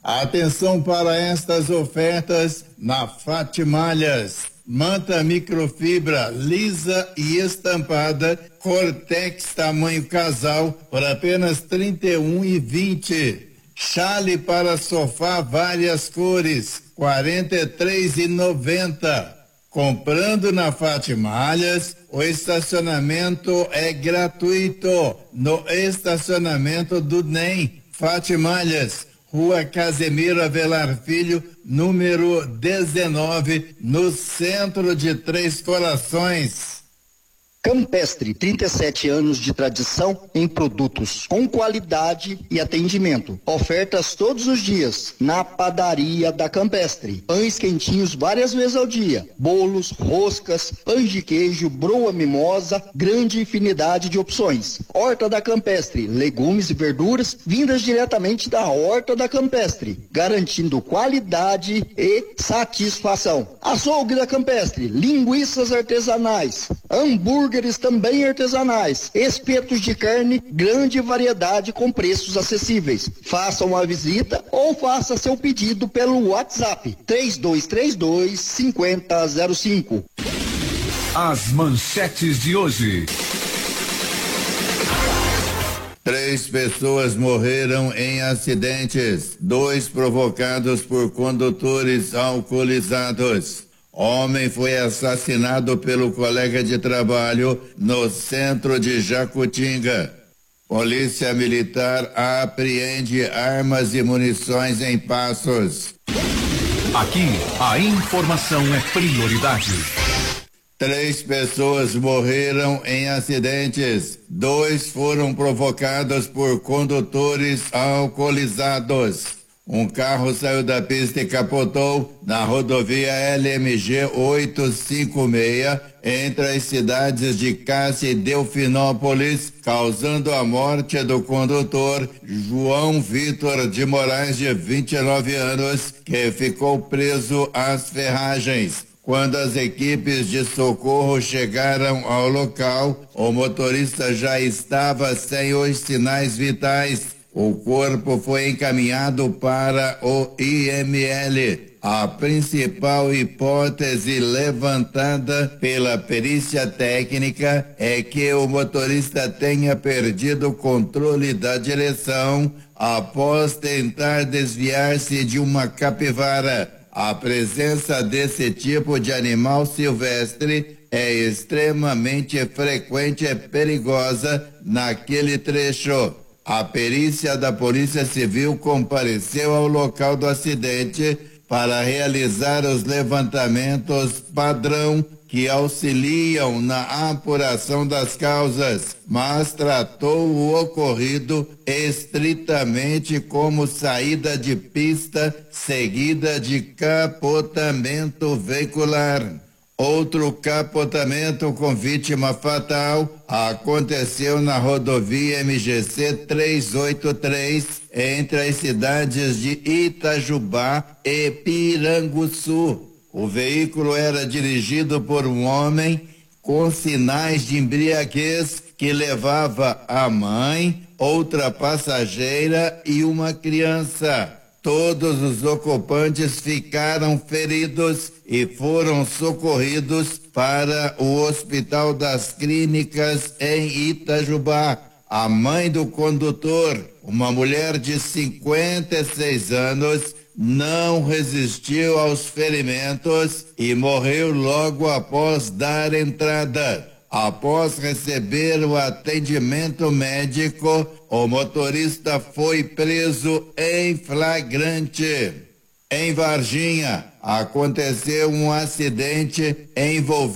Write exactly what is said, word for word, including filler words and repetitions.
Atenção para estas ofertas na Fatimalhas. Manta microfibra lisa e estampada Cortex tamanho casal por apenas trinta e um e vinte. Chale para sofá várias cores quarenta e três e noventa. Comprando na Fatimalhas, o estacionamento é gratuito no estacionamento do N E M. Fatimalhas, Rua Casemiro Avelar Filho, número dezenove, no centro de Três Corações. Campestre, trinta e sete anos de tradição em produtos com qualidade e atendimento. Ofertas todos os dias na padaria da Campestre. Pães quentinhos várias vezes ao dia. Bolos, roscas, pães de queijo, broa mimosa, grande infinidade de opções. Horta da Campestre, legumes e verduras vindas diretamente da Horta da Campestre, garantindo qualidade e satisfação. Açougue da Campestre, linguiças artesanais, hambúrguer hambúrgueres também artesanais, espetos de carne, grande variedade com preços acessíveis. Faça uma visita ou faça seu pedido pelo WhatsApp três dois três dois, cinco zero zero cinco. As manchetes de hoje. Três pessoas morreram em acidentes, dois provocados por condutores alcoolizados. Homem foi assassinado pelo colega de trabalho no centro de Jacutinga. Polícia Militar apreende armas e munições em Passos. Aqui, a informação é prioridade. Três pessoas morreram em acidentes. Dois foram provocados por condutores alcoolizados. Um carro saiu da pista e capotou na rodovia L M G oitocentos e cinquenta e seis entre as cidades de Cássia e Delfinópolis, causando a morte do condutor João Vitor de Moraes, de vinte e nove anos, que ficou preso às ferragens. Quando as equipes de socorro chegaram ao local, o motorista já estava sem os sinais vitais. O corpo foi encaminhado para o I M L. A principal hipótese levantada pela perícia técnica é que o motorista tenha perdido o controle da direção após tentar desviar-se de uma capivara. A presença desse tipo de animal silvestre é extremamente frequente e perigosa naquele trecho. A perícia da Polícia Civil compareceu ao local do acidente para realizar os levantamentos padrão que auxiliam na apuração das causas, mas tratou o ocorrido estritamente como saída de pista seguida de capotamento veicular. Outro capotamento com vítima fatal aconteceu na rodovia M G C trezentos e oitenta e três entre as cidades de Itajubá e Piranguçu. O veículo era dirigido por um homem com sinais de embriaguez que levava a mãe, outra passageira e uma criança. Todos os ocupantes ficaram feridos e foram socorridos para o Hospital das Clínicas em Itajubá. A mãe do condutor, uma mulher de cinquenta e seis anos, não resistiu aos ferimentos e morreu logo após dar entrada. Após receber o atendimento médico, o motorista foi preso em flagrante. Em Varginha, aconteceu um acidente envolvendo